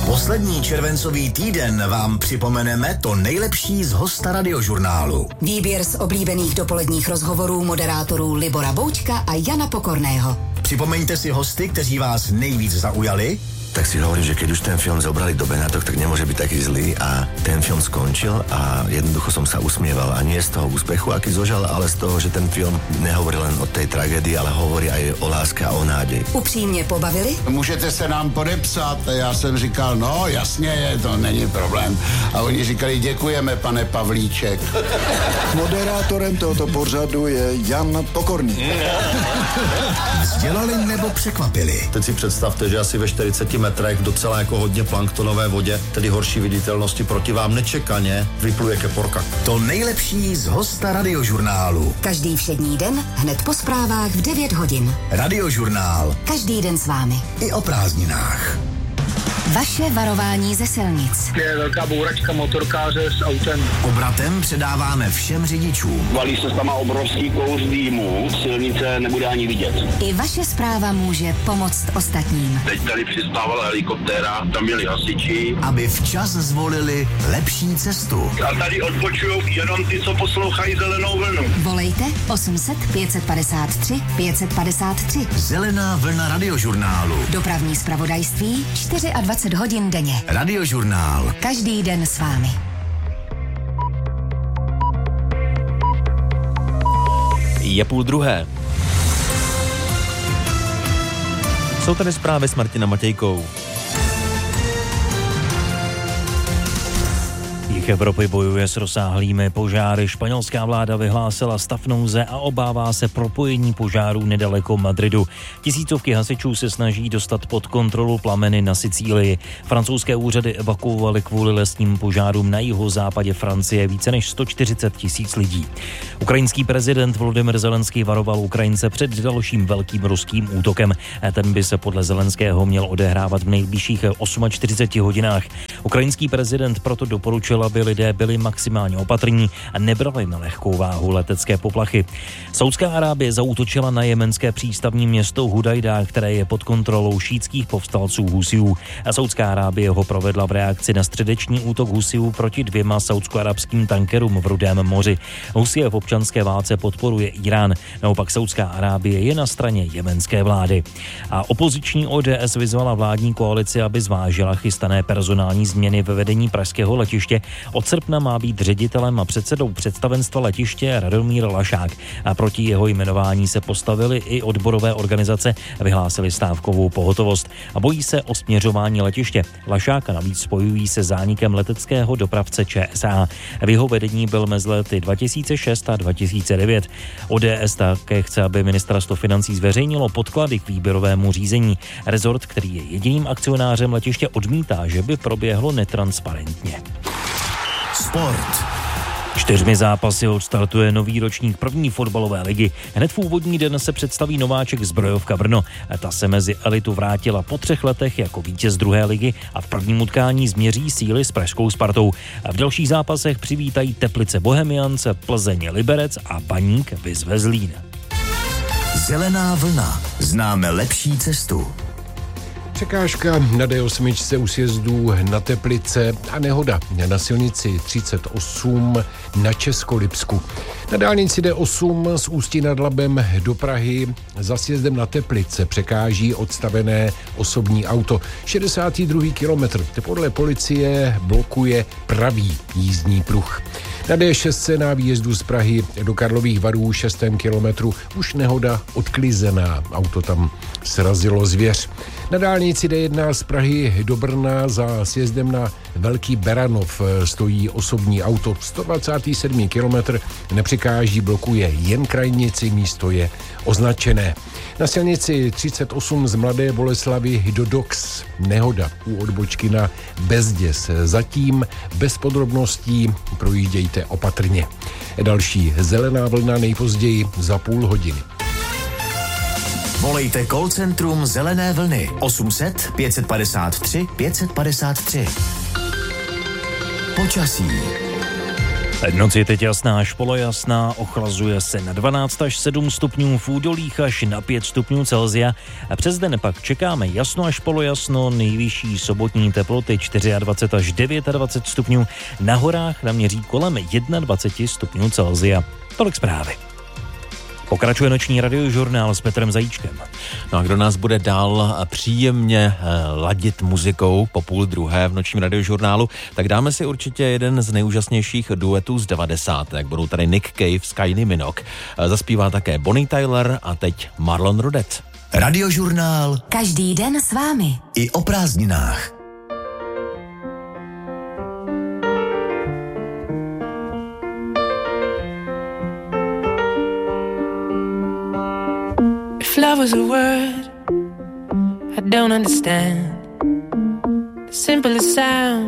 Poslední červencový týden vám připomeneme to nejlepší z hosta Radiožurnálu. Výběr z oblíbených dopoledních rozhovorů moderátorů Libora Boučka a Jana Pokorného. Připomeňte si hosty, kteří vás nejvíc zaujali. Tak si hovorím, že keď už ten film zobrali do Benátok, tak nemôže byť taký zlý a ten film skončil a jednoducho som sa usmieval a nie z toho úspechu, aký zožal, ale z toho, že ten film nehovorí len o tej tragédii, ale hovorí aj o láske a o nádej. Upřímně pobavili? Můžete se nám podepsat? Já jsem říkal, no jasně, to není problém. A oni říkali, děkujeme, pane Pavlíček. Moderátorem tohoto pořadu je Jan Pokorný. Vzdělali nebo překvapili? Teď si představte, že asi ve 40 metrech v docela jako hodně planktonové vodě, tedy horší viditelnosti, proti vám nečekaně vypluje keporka. To nejlepší z hosta Radiožurnálu. Každý všední den, hned po zprávách v 9 hodin. Radiožurnál. Každý den s vámi. I o prázdninách. Vaše varování ze silnic. Je velká bouračka motorkáře s autem. Obratem předáváme všem řidičům. Valí se tam obrovský kous dýmu, silnice nebude ani vidět. I vaše zpráva může pomoct ostatním. Teď tady přistávala helikoptéra, tam měli hasiči. Aby včas zvolili lepší cestu. A tady odpočujou jenom ty, co poslouchají Zelenou vlnu. Volejte 800 553 553. Zelená vlna Radiožurnálu. Dopravní zpravodajství 24 hodin denně. Radiožurnál. Každý den s vámi. Je 12:30. Jsou tady zprávy s Martinem Matějkou. Jih Evropy bojuje s rozsáhlými požáry. Španělská vláda vyhlásila stav nouze a obává se propojení požárů nedaleko Madridu. Tisícovky hasičů se snaží dostat pod kontrolu plameny na Sicílii. Francouzské úřady evakuovaly kvůli lesním požárům na jihozápadě Francie více než 140 000 lidí. Ukrajinský prezident Volodymyr Zelenský varoval Ukrajince před dalším velkým ruským útokem. Ten by se podle Zelenského měl odehrávat v nejbližších 48 hodinách. Ukrajinský prezident proto doporučil, aby lidé byli maximálně opatrní a nebrali na lehkou váhu letecké poplachy. Saudská Arábie zaútočila na jemenské přístavní město Hudajda, které je pod kontrolou šítských povstalců Husijů. A Saudská Arábie ho provedla v reakci na středeční útok Husijů proti 2 saudsko-arabským tankerům v Rudém moři. Husije v občanské válce podporuje Irán. Naopak Saudská Arábie je na straně jemenské vlády. A opoziční ODS vyzvala vládní koalici, aby zvážila chystané personální změny ve vedení pražského letiště. Od srpna má být ředitelem a předsedou představenstva letiště Radomír Lašák. A proti jeho jmenování se postavili i odborové organizace, vyhlásili stávkovou pohotovost a bojí se o směřování letiště. Lašáka navíc spojují se zánikem leteckého dopravce ČSA. V jeho vedení byl mezi lety 2006 a 2009. ODS také chce, aby ministerstvo financí zveřejnilo podklady k výběrovému řízení. Rezort, který je jediným akcionářem letiště, odmítá, že by proběhlo netransparentně. Sport. 4 zápasy odstartuje nový ročník první fotbalové ligy. Hned v úvodní den se představí nováček Zbrojovka Brno. Ta se mezi elitu vrátila po 3 letech jako vítěz druhé ligy a v prvním utkání změří síly s pražskou Spartou. V dalších zápasech přivítají Teplice Bohemians, Plzeň Liberec a Baník vyzve Zlín. Zelená vlna. Známe lepší cestu. Překážka na D8 u sjezdů na Teplice a nehoda na silnici 38 na Českolipsku. Na dálnici D8 z Ústí nad Labem do Prahy za sjezdem na Teplice překáží odstavené osobní auto. 62. kilometr. Podle policie blokuje pravý jízdní pruh. Na D6 na výjezdu z Prahy do Karlových Varů 6. kilometru už nehoda odklizená. Auto tam srazilo zvěř. Na dálnici D1 z Prahy do Brna za sjezdem na Velký Beranov stojí osobní auto. 127. kilometr nepřekáží, blokuje jen krajnici, místo je označené. Na silnici 38 z Mladé Boleslavi do Dox nehoda u odbočky na Bezděs. Zatím bez podrobností, projíždějte opatrně. Další zelená vlna nejpozději za půl hodiny. Volejte call centrum Zelené vlny 800 553 553. Počasí. Noc je teď jasná až polojasná, ochlazuje se na 12 až 7 stupňů, v údolích až na 5 stupňů Celsia. A přes den pak čekáme jasno až polojasno, nejvyšší sobotní teploty 24 až 29 stupňů, na horách naměří kolem 21 stupňů Celsia. Tolik zprávy. Pokračuje noční radiožurnál s Petrem Zajíčkem. No a kdo nás bude dál příjemně ladit muzikou po 12:30 v nočním radiožurnálu, tak dáme si určitě jeden z nejúžasnějších duetů z 90. Budou tady Nick Cave s Kylie Minogue. Zaspívá také Bonnie Tyler a teď Marlon Rodet. Radiožurnál. Každý den s vámi. I o prázdninách. If love was a word I don't understand, the simplest sound